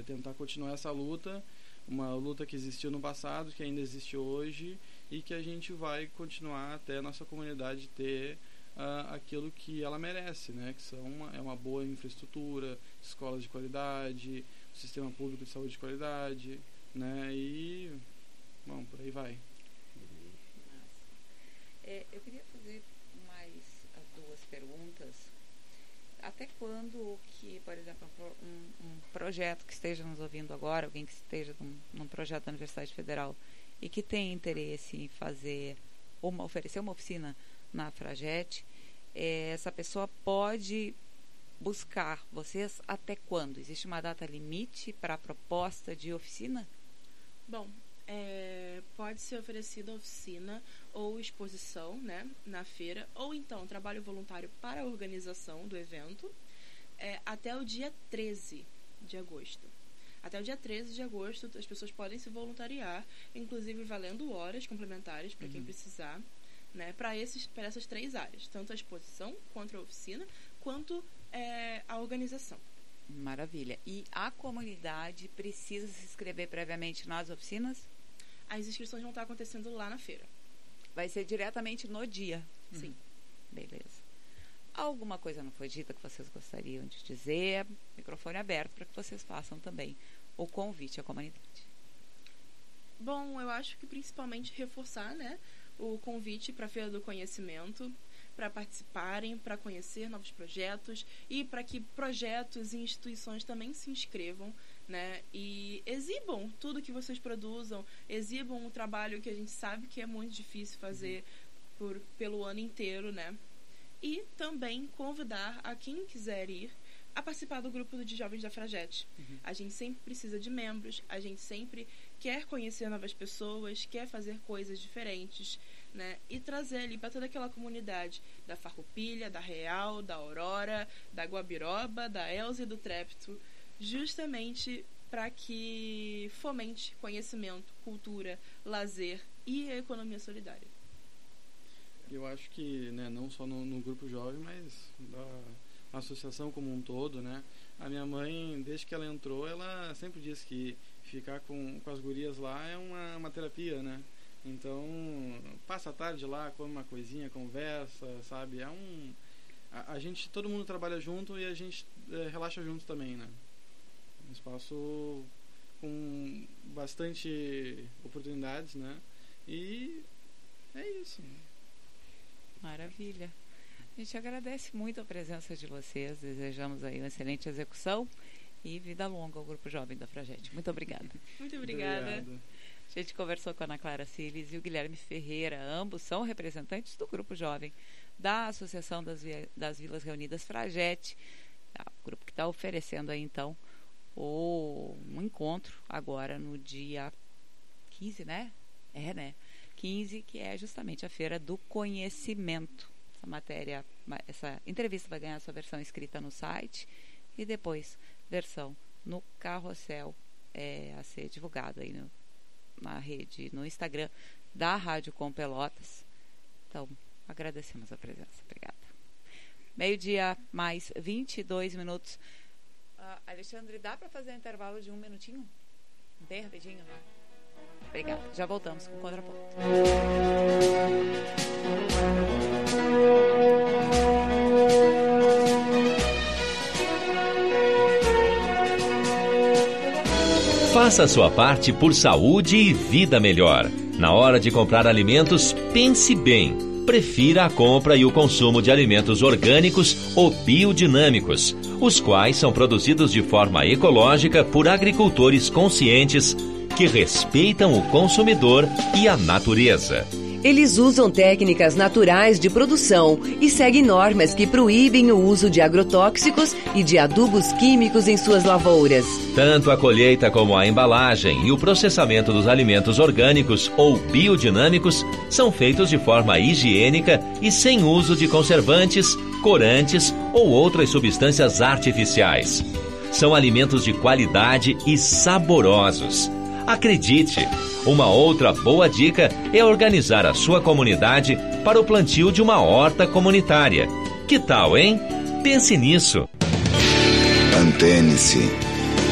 tentar continuar essa luta, uma luta que existiu no passado, que ainda existe hoje, e que a gente vai continuar até a nossa comunidade ter aquilo que ela merece, né? Que é uma boa infraestrutura, escolas de qualidade, sistema público de saúde de qualidade, né? E, bom, por aí vai. Eu queria fazer mais duas perguntas. Até quando que, por exemplo, um projeto que esteja nos ouvindo agora, alguém que esteja num projeto da Universidade Federal e que tem interesse em oferecer uma oficina na Fragete, essa pessoa pode buscar vocês até quando? Existe uma data limite para a proposta de oficina? Bom, pode ser oferecida oficina ou exposição, né, na feira, ou então trabalho voluntário para a organização do evento, até o dia 13 de agosto. Até o dia 13 de agosto as pessoas podem se voluntariar, inclusive valendo horas complementares para quem precisar, né, para essas 3 áreas, tanto a exposição, quanto a oficina, quanto a organização. Maravilha. E a comunidade precisa se inscrever previamente nas oficinas? As inscrições vão estar acontecendo lá na feira. Vai ser diretamente no dia? Sim. Beleza. Alguma coisa não foi dita que vocês gostariam de dizer? Microfone aberto para que vocês façam também o convite à comunidade. Bom, eu acho que principalmente reforçar, né, o convite para a Feira do Conhecimento, para participarem, para conhecer novos projetos e para que projetos e instituições também se inscrevam, né, e exibam tudo que vocês produzam, exibam o trabalho que a gente sabe que é muito difícil fazer pelo ano inteiro, né, e também convidar a quem quiser ir a participar do grupo de jovens da Fragete. A gente sempre precisa de membros, a gente sempre quer conhecer novas pessoas, quer fazer coisas diferentes, né? E trazer ali para toda aquela comunidade da Farroupilha, da Real, da Aurora, da Guabiroba, da Elza e do Trépito, justamente para que fomente conhecimento, cultura, lazer e a economia solidária. Eu acho que, né, não só no grupo jovem, mas a associação como um todo, né? A minha mãe, desde que ela entrou, ela sempre disse que ficar com as gurias lá é uma terapia, né? Então, passa a tarde lá, come uma coisinha, conversa, sabe? A gente, todo mundo trabalha junto e a gente relaxa junto também, né? Um espaço com bastante oportunidades, né? E é isso. Maravilha. A gente agradece muito a presença de vocês, desejamos aí uma excelente execução e vida longa ao Grupo Jovem da Fragete. Muito obrigada. Muito obrigada. Obrigado. A gente conversou com a Ana Clara Siles e o Guilherme Ferreira, ambos são representantes do Grupo Jovem da Associação das Vilas Reunidas Fragete, o grupo que está oferecendo aí então um encontro agora no dia 15, né? 15, que é justamente a Feira do Conhecimento. Essa entrevista vai ganhar sua versão escrita no site e depois versão no carrossel a ser divulgada aí na rede, no Instagram da Rádio Com Pelotas. Então, agradecemos a presença. Obrigada. 12:00 mais 22 minutos. Alexandre, dá para fazer um intervalo de 1 minutinho? Bem rapidinho? Obrigada. Já voltamos com o Contraponto. Faça a sua parte por saúde e vida melhor. Na hora de comprar alimentos, pense bem. Prefira a compra e o consumo de alimentos orgânicos ou biodinâmicos, os quais são produzidos de forma ecológica por agricultores conscientes que respeitam o consumidor e a natureza. Eles usam técnicas naturais de produção e seguem normas que proíbem o uso de agrotóxicos e de adubos químicos em suas lavouras. Tanto a colheita como a embalagem e o processamento dos alimentos orgânicos ou biodinâmicos são feitos de forma higiênica e sem uso de conservantes, corantes ou outras substâncias artificiais. São alimentos de qualidade e saborosos. Acredite! Uma outra boa dica é organizar a sua comunidade para o plantio de uma horta comunitária. Que tal, hein? Pense nisso. Antene-se.